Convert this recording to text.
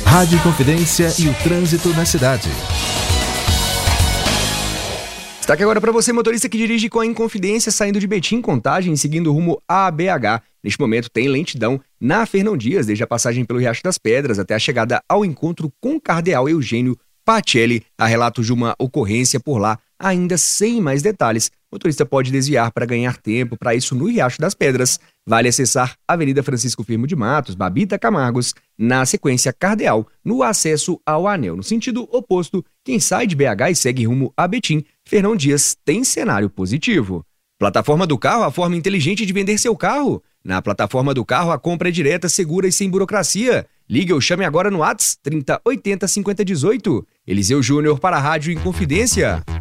Rádio Inconfidência e o trânsito na cidade. Destaque agora para você, motorista que dirige com a Inconfidência, saindo de Betim, Contagem, seguindo rumo a BH. Neste momento tem lentidão na Fernão Dias, desde a passagem pelo Riacho das Pedras até a chegada ao encontro com o cardeal Eugênio Pacelli. Há relatos de uma ocorrência por lá, ainda sem mais detalhes. O motorista pode desviar para ganhar tempo, para isso no Riacho das Pedras. Vale acessar a Avenida Francisco Firmo de Matos, Babita Camargos, na sequência Cardeal, no acesso ao Anel. No sentido oposto, quem sai de BH e segue rumo a Betim, Fernão Dias tem cenário positivo. Plataforma do Carro, a forma inteligente de vender seu carro. Na Plataforma do Carro, a compra é direta, segura e sem burocracia. Ligue ou chame agora no WhatsApp 3080 5018. Eliseu Júnior para a Rádio Inconfidência.